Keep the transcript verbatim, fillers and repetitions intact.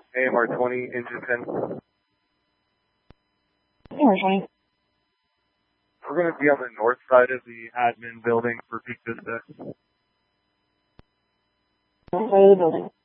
A M R twenty, engine ten. A M R twenty. We're going to be on the north side of the admin building for Peak Vista. North side of the building.